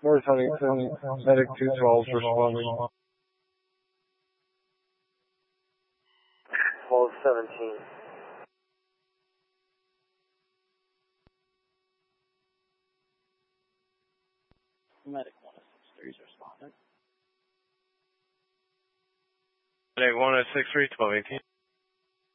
North Huntington, Medic 212 responding. 1217. Medic 163 is responding. Medic 1063, 1218.